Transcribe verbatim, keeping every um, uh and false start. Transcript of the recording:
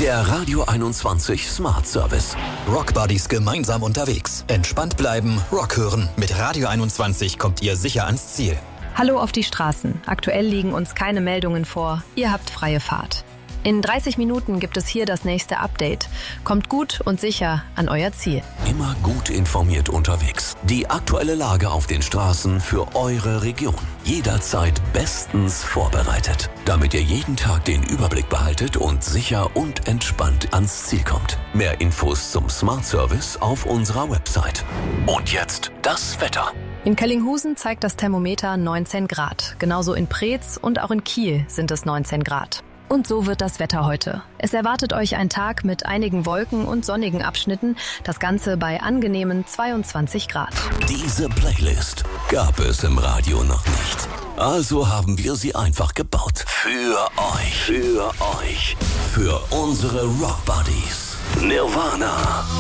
Der Radio einundzwanzig Smart Service. Rock Buddies gemeinsam unterwegs. Entspannt bleiben, Rock hören. Mit Radio einundzwanzig kommt ihr sicher ans Ziel. Hallo auf die Straßen. Aktuell liegen uns keine Meldungen vor. Ihr habt freie Fahrt. In dreißig Minuten gibt es hier das nächste Update. Kommt gut und sicher an euer Ziel. Immer gut informiert unterwegs. Die aktuelle Lage auf den Straßen für eure Region. Jederzeit bestens vorbereitet, damit ihr jeden Tag den Überblick behaltet und sicher und entspannt ans Ziel kommt. Mehr Infos zum Smart Service auf unserer Website. Und jetzt das Wetter. In Kellinghusen zeigt das Thermometer neunzehn Grad. Genauso in Preetz und auch in Kiel sind es neunzehn Grad. Und so wird das Wetter heute. Es erwartet euch ein Tag mit einigen Wolken und sonnigen Abschnitten. Das Ganze bei angenehmen zweiundzwanzig Grad. Diese Playlist gab es im Radio noch nicht. Also haben wir sie einfach gebaut. Für euch. Für euch. Für unsere Rock Buddies. Nirvana.